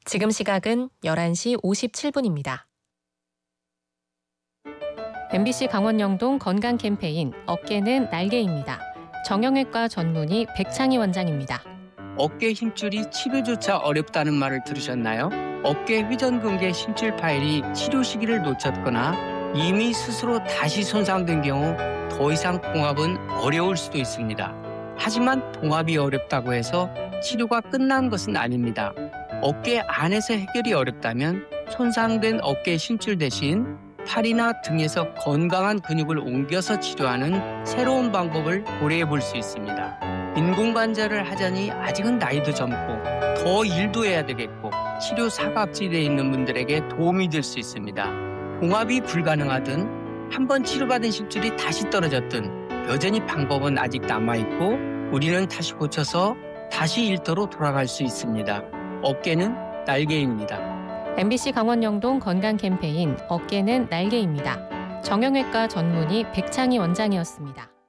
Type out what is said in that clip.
지금 시각은 11시 57분입니다. MBC 강원영동 건강 캠페인 어깨는 날개입니다. 정형외과 전문의 백창희 원장입니다. 어깨 힘줄이 치료조차 어렵다는 말을 들으셨나요? 어깨 회전근개 힘줄 파일이 치료 시기를 놓쳤거나 이미 스스로 다시 손상된 경우 더 이상 봉합은 어려울 수도 있습니다. 하지만 봉합이 어렵다고 해서 치료가 끝난 것은 아닙니다. 어깨 안에서 해결이 어렵다면 손상된 어깨 힘줄 대신 팔이나 등에서 건강한 근육을 옮겨서 치료하는 새로운 방법을 고려해 볼 수 있습니다. 인공관절을 하자니 아직은 나이도 젊고 더 일도 해야 되겠고 치료 사각지대에 있는 분들에게 도움이 될 수 있습니다. 봉합이 불가능하든 한번 치료받은 힘줄이 다시 떨어졌든 여전히 방법은 아직 남아있고 우리는 다시 고쳐서 다시 일터로 돌아갈 수 있습니다. 어깨는 날개입니다. MBC 강원영동 건강 캠페인 어깨는 날개입니다. 정형외과 전문의 백창희 원장이었습니다.